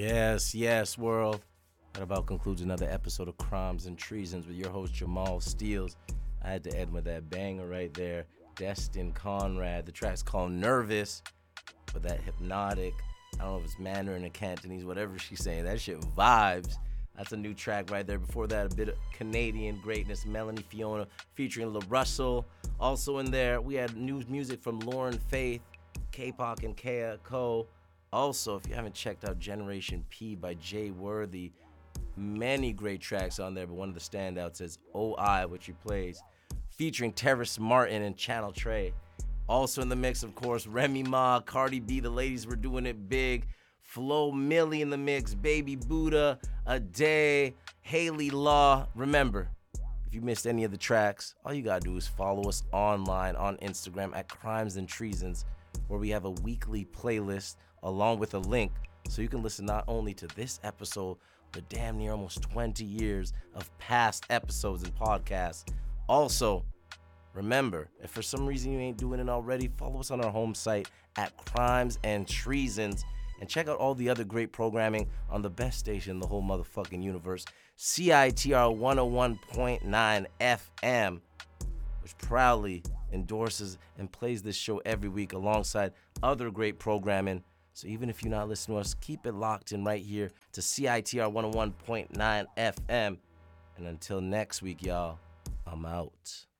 Yes, world. That about concludes another episode of Crimes and Treasons with your host Jamal Steels. I had to end with that banger right there. Destin Conrad. The track's called Nervous, but that hypnotic, I don't know if it's Mandarin or Cantonese, whatever she's saying. That shit vibes. That's a new track right there. Before that, a bit of Canadian greatness, Melanie Fiona featuring La Russell. Also in there, we had new music from Lauren Faith, K-Pop and Kea Ko. Also, if you haven't checked out Generation P by Jay Worthy, many great tracks on there, but one of the standouts is OI, which he plays, featuring Terrace Martin and Channel Trey. Also in the mix, of course, Remy Ma, Cardi B, the ladies were doing it big. Flo Milli in the mix, Baby Buddha, Ade, Haley Law. Remember, if you missed any of the tracks, all you gotta do is follow us online on Instagram at Crimes and Treasons, where we have a weekly playlist along with a link so you can listen not only to this episode, but damn near almost 20 years of past episodes and podcasts. Also, remember, if for some reason you ain't doing it already, follow us on our home site at Crimes and Treasons and check out all the other great programming on the best station in the whole motherfucking universe, CITR 101.9 FM, which proudly endorses and plays this show every week alongside other great programming. So even if you're not listening to us, keep it locked in right here to CITR 101.9 FM. And until next week, y'all, I'm out.